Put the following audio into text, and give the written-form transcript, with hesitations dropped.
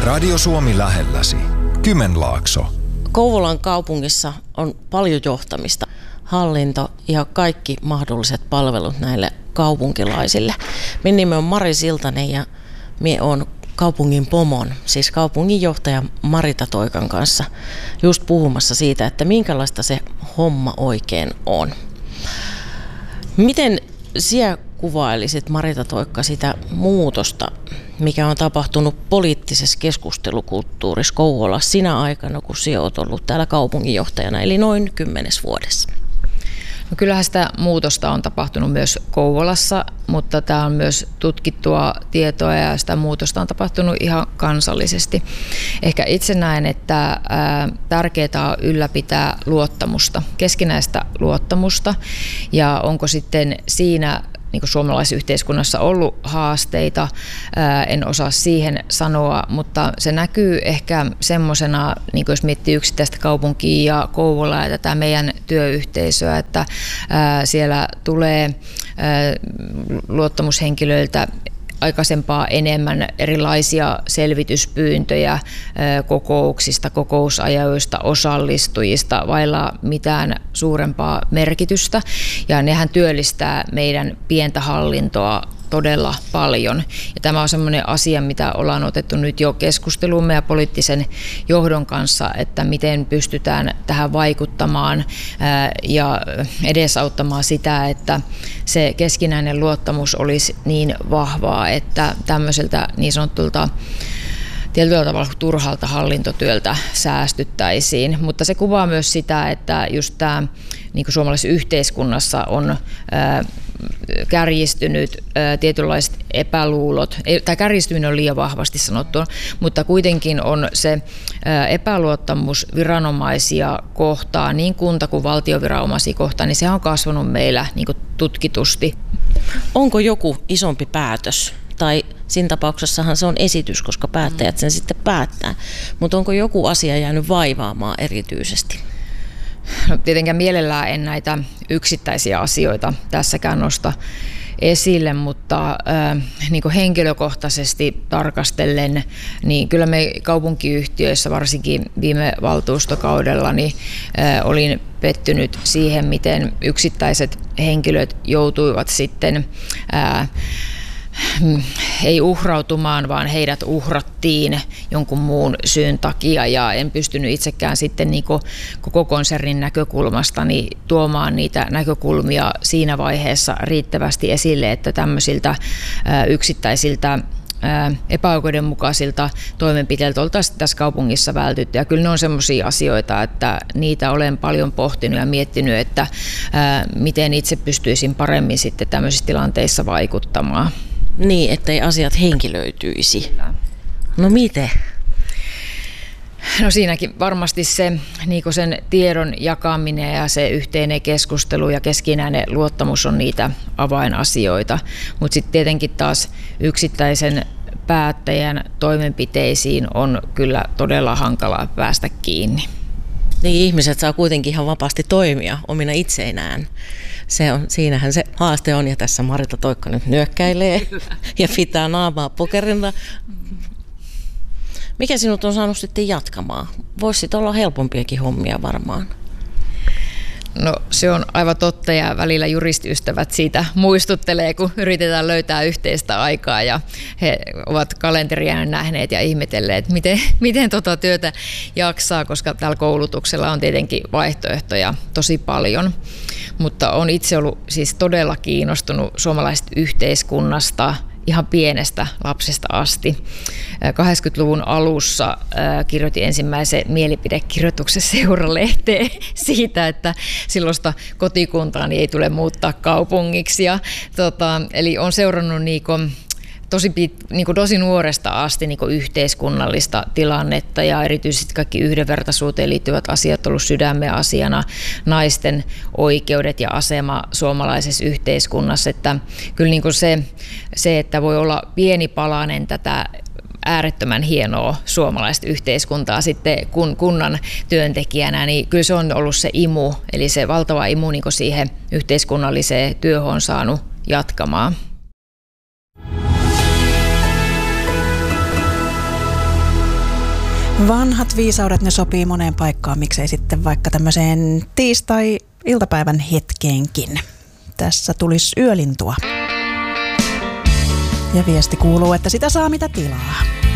Radio Suomi lähelläsi. Kymenlaakso. Kouvolan kaupungissa on paljon johtamista, hallinto ja kaikki mahdolliset palvelut näille kaupunkilaisille. Minun nimi on Mari Siltanen ja minä olen kaupungin pomon, siis kaupunginjohtaja Marita Toikan kanssa just puhumassa siitä, että minkälaista se homma oikein on. Miten sinä kuvailisit, Marita Toikka, sitä muutosta, mikä on tapahtunut poliittisessa keskustelukulttuurissa Kouvolassa sinä aikana, kun sinä olet ollut täällä kaupunginjohtajana, eli noin 10 vuodessa? No kyllähän sitä muutosta on tapahtunut myös Kouvolassa, mutta tämä on myös tutkittua tietoa ja sitä muutosta on tapahtunut ihan kansallisesti. Ehkä itse näen, että tärkeää on ylläpitää luottamusta, keskinäistä luottamusta, ja onko sitten siinä niin kuin suomalaisessa yhteiskunnassa ollut haasteita, en osaa siihen sanoa, mutta se näkyy ehkä semmoisena, niin kuin jos miettii yksittäistä kaupunkia ja Kouvolaa ja tätä meidän työyhteisöä, että siellä tulee luottamushenkilöiltä aikaisempaa enemmän erilaisia selvityspyyntöjä kokouksista, kokousajoista, osallistujista vailla mitään suurempaa merkitystä. Ja nehän työllistää meidän pientä hallintoa todella paljon. Ja tämä on sellainen asia, mitä ollaan otettu nyt jo keskustelumme ja poliittisen johdon kanssa, että miten pystytään tähän vaikuttamaan ja edesauttamaan sitä, että se keskinäinen luottamus olisi niin vahvaa, että tämmöiseltä niin sanotulta tietyllä tavalla turhalta hallintotyöltä säästyttäisiin, mutta se kuvaa myös sitä, että just tämä niin kuin suomalaisessa yhteiskunnassa on kärjistynyt tietynlaiset epäluulot, tai kärjistyminen on liian vahvasti sanottu, mutta kuitenkin on se epäluottamus viranomaisia kohtaan, niin kunta- kuin valtioviranomaisia kohtaan, niin se on kasvanut meillä niin kuin tutkitusti. Onko joku isompi päätös? Tai siinä tapauksessahan se on esitys, koska päättäjät sen sitten päättää. Mutta onko joku asia jäänyt vaivaamaan erityisesti? No, tietenkään mielellään en näitä yksittäisiä asioita tässäkään nosta esille, mutta niin kuin henkilökohtaisesti tarkastellen, niin kyllä me kaupunkiyhtiöissä, varsinkin viime valtuustokaudella, niin olin pettynyt siihen, miten yksittäiset henkilöt joutuivat sitten ei uhrautumaan, vaan heidät uhrattiin jonkun muun syyn takia, ja en pystynyt itsekään sitten niin koko konsernin näkökulmasta niin tuomaan niitä näkökulmia siinä vaiheessa riittävästi esille, että tämmöisiltä yksittäisiltä epäoikeudenmukaisilta toimenpiteiltä oltaisiin tässä kaupungissa vältytty. Ja kyllä ne on semmoisia asioita, että niitä olen paljon pohtinut ja miettinyt, että miten itse pystyisin paremmin sitten tämmöisissä tilanteissa vaikuttamaan. Niin, ettei asiat henkilöityisi. No miten? No siinäkin varmasti se niin sen tiedon jakaminen ja se yhteinen keskustelu ja keskinäinen luottamus on niitä avainasioita. Mutta sitten tietenkin taas yksittäisen päättäjän toimenpiteisiin on kyllä todella hankalaa päästä kiinni. Niin, ihmiset saa kuitenkin ihan vapaasti toimia omina itseinään. Siinähän se haaste on, ja tässä Marita Toikka nyt nyökkäilee ja pitää naamaa pokerilla. Mikä sinut on saanut sitten jatkamaan? Voisi olla helpompiakin hommia varmaan. No se on aivan totta, ja välillä juristiystävät siitä muistuttelee, kun yritetään löytää yhteistä aikaa, ja he ovat kalenteria nähneet ja ihmetelleet, miten tuota työtä jaksaa, koska tällä koulutuksella on tietenkin vaihtoehtoja tosi paljon. Mutta olen itse ollut siis todella kiinnostunut suomalaisesta yhteiskunnasta ihan pienestä lapsesta asti. 80-luvun alussa kirjoitin ensimmäisen mielipidekirjoituksen Seura-lehteen siitä, että silloista kotikuntaani ei tule muuttaa kaupungiksi. Eli olen seurannut tosi nuoresta asti yhteiskunnallista tilannetta, ja erityisesti kaikki yhdenvertaisuuteen liittyvät asiat ollut sydämen asiana, naisten oikeudet ja asema suomalaisessa yhteiskunnassa. Että kyllä se, että voi olla pieni palanen tätä äärettömän hienoa suomalaista yhteiskuntaa sitten kunnan työntekijänä, niin kyllä se on ollut se imu, eli se valtava imu niin siihen yhteiskunnalliseen työhön on saanut jatkamaan. Vanhat viisaudet, ne sopii moneen paikkaan, miksei sitten vaikka tämmöiseen tiistai-iltapäivän hetkeenkin. Tässä tulisi yölintua. Ja viesti kuuluu, että sitä saa mitä tilaa.